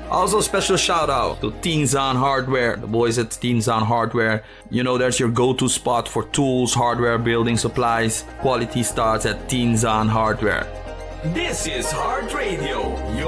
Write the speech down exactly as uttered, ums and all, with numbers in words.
Also, special shout out to Tenzan Hardware, the boys at Tenzan Hardware. You know, there's your go-to spot for tools, hardware, building supplies. Quality starts at Tenzan Hardware. This is Heart Radio, your